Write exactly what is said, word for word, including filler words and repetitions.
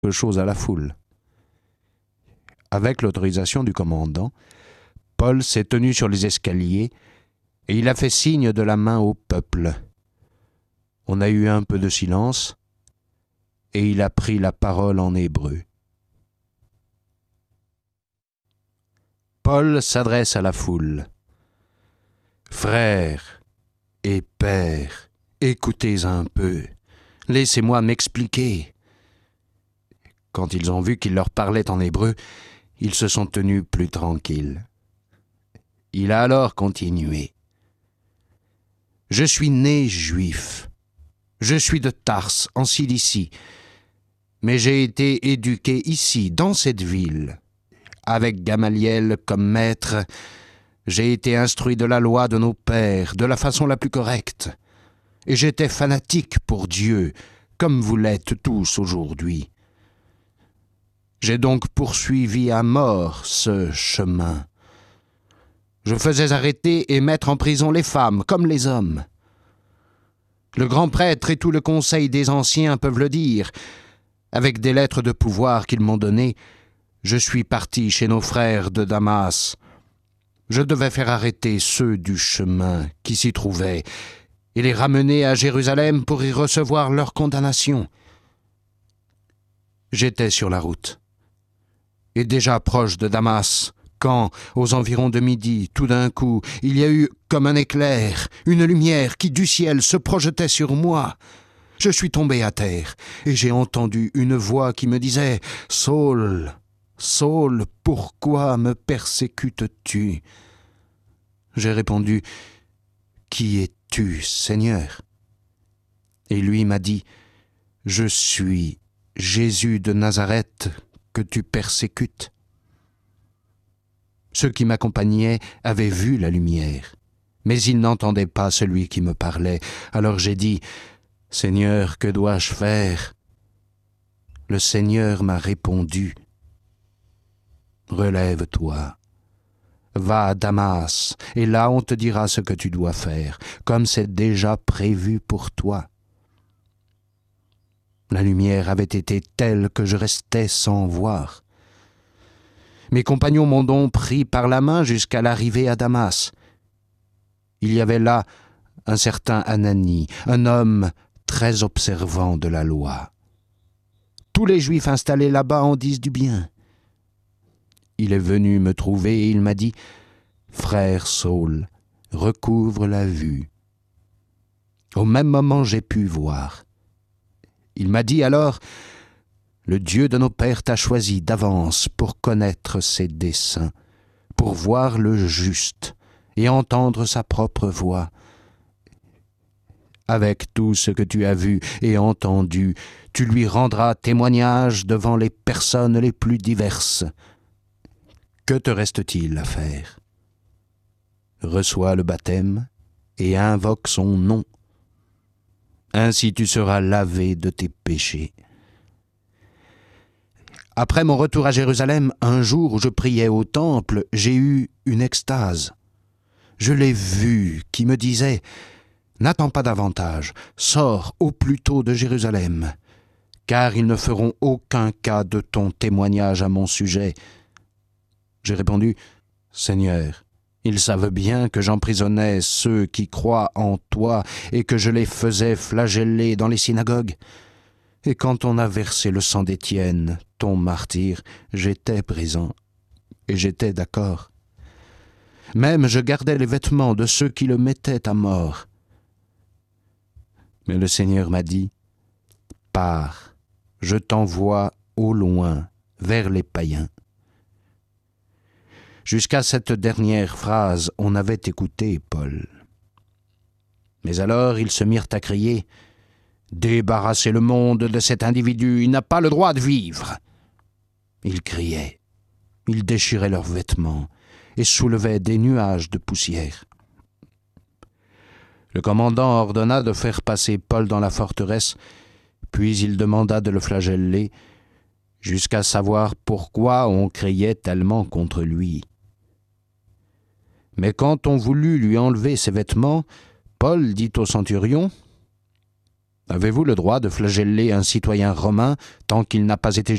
quelque chose à la foule. Avec l'autorisation du commandant, Paul s'est tenu sur les escaliers et il a fait signe de la main au peuple. On a eu un peu de silence et il a pris la parole en hébreu. Paul s'adresse à la foule. « Frères et pères, écoutez un peu, laissez-moi m'expliquer. » Quand ils ont vu qu'il leur parlait en hébreu, ils se sont tenus plus tranquilles. Il a alors continué. « Je suis né juif. Je suis de Tarse, en Cilicie, mais j'ai été éduqué ici, dans cette ville. Avec Gamaliel comme maître, j'ai été instruit de la loi de nos pères, de la façon la plus correcte. Et j'étais fanatique pour Dieu, comme vous l'êtes tous aujourd'hui. J'ai donc poursuivi à mort ce chemin. Je faisais arrêter et mettre en prison les femmes comme les hommes. Le grand prêtre et tout le conseil des anciens peuvent le dire. Avec des lettres de pouvoir qu'ils m'ont données, je suis parti chez nos frères de Damas. Je devais faire arrêter ceux du chemin qui s'y trouvaient et les ramener à Jérusalem pour y recevoir leur condamnation. J'étais sur la route, et déjà proche de Damas, quand, aux environs de midi, tout d'un coup, il y a eu comme un éclair, une lumière qui du ciel se projetait sur moi. Je suis tombé à terre, et j'ai entendu une voix qui me disait « Saul, Saul, pourquoi me persécutes-tu » J'ai répondu « Qui es-tu, Seigneur ?» Et lui m'a dit « Je suis Jésus de Nazareth que tu persécutes. » Ceux qui m'accompagnaient avaient vu la lumière, mais ils n'entendaient pas celui qui me parlait. Alors j'ai dit « Seigneur, que dois-je faire ?» Le Seigneur m'a répondu « Relève-toi, va à Damas, et là on te dira ce que tu dois faire, comme c'est déjà prévu pour toi. » La lumière avait été telle que je restais sans voir. Mes compagnons m'ont donc pris par la main jusqu'à l'arrivée à Damas. Il y avait là un certain Ananie, un homme très observant de la loi. Tous les Juifs installés là-bas en disent du bien. Il est venu me trouver et il m'a dit « Frère Saul, recouvre la vue. » Au même moment, j'ai pu voir. Il m'a dit alors « Le Dieu de nos pères t'a choisi d'avance pour connaître ses desseins, pour voir le juste et entendre sa propre voix. Avec tout ce que tu as vu et entendu, tu lui rendras témoignage devant les personnes les plus diverses. Que te reste-t-il à faire? Reçois le baptême et invoque son nom. Ainsi tu seras lavé de tes péchés. » Après mon retour à Jérusalem, un jour où je priais au temple, j'ai eu une extase. Je l'ai vu qui me disait « N'attends pas davantage, sors au plus tôt de Jérusalem, car ils ne feront aucun cas de ton témoignage à mon sujet. » J'ai répondu « Seigneur, ils savent bien que j'emprisonnais ceux qui croient en toi et que je les faisais flageller dans les synagogues. Et quand on a versé le sang d'Étienne, ton martyr, j'étais présent et j'étais d'accord. Même je gardais les vêtements de ceux qui le mettaient à mort. Mais le Seigneur m'a dit, « Pars, je t'envoie au loin, vers les païens. » Jusqu'à cette dernière phrase, on avait écouté Paul. Mais alors ils se mirent à crier, « Débarrassez le monde de cet individu, il n'a pas le droit de vivre !» Ils criaient, ils déchiraient leurs vêtements et soulevaient des nuages de poussière. Le commandant ordonna de faire passer Paul dans la forteresse, puis il demanda de le flageller, jusqu'à savoir pourquoi on criait tellement contre lui. Mais quand on voulut lui enlever ses vêtements, Paul dit au centurion, « Avez-vous le droit de flageller un citoyen romain tant qu'il n'a pas été